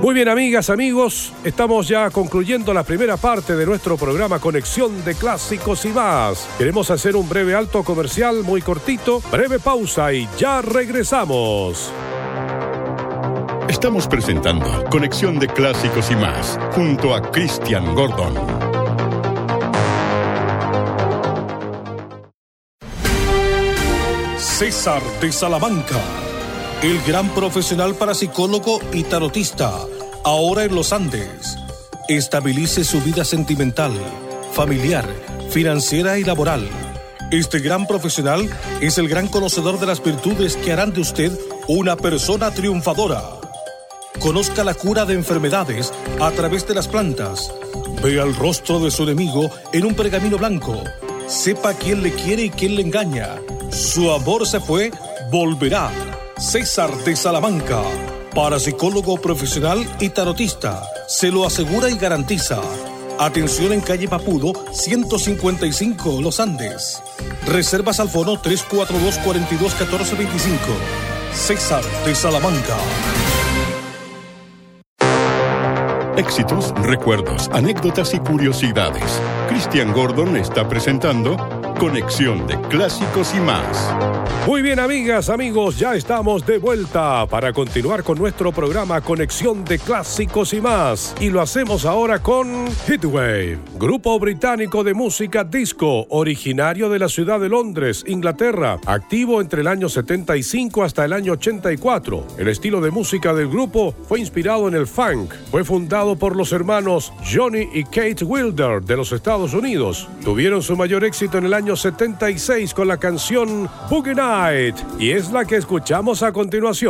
Muy bien, amigas, amigos, estamos ya concluyendo la primera parte de nuestro programa Conexión de Clásicos y más. Queremos hacer un breve alto comercial muy cortito, breve pausa y ya regresamos. Estamos presentando Conexión de Clásicos y más, junto a Christian Gordon. César de Salamanca, el gran profesional parapsicólogo y tarotista, ahora en los Andes. Estabilice su vida sentimental, familiar, financiera y laboral. Este gran profesional es el gran conocedor de las virtudes que harán de usted una persona triunfadora. Conozca la cura de enfermedades a través de las plantas. Vea el rostro de su enemigo en un pergamino blanco. Sepa quién le quiere y quién le engaña. Su amor se fue, volverá. César de Salamanca, parapsicólogo profesional y tarotista, se lo asegura y garantiza. Atención en calle Papudo, 155, Los Andes. Reservas al fono 342-42-1425. César de Salamanca. Éxitos, recuerdos, anécdotas y curiosidades. Christian Gordon está presentando Conexión de Clásicos y más. Muy bien, amigas, amigos, ya estamos de vuelta para continuar con nuestro programa Conexión de Clásicos y más. Y lo hacemos ahora con Heatwave, grupo británico de música disco, originario de la ciudad de Londres, Inglaterra, activo entre el año 75 hasta el año 84. El estilo de música del grupo fue inspirado en el funk. Fue fundado por los hermanos Johnny y Kate Wilder de los Estados Unidos. Tuvieron su mayor éxito en el año 76 con la canción Boogie Night, y es la que escuchamos a continuación.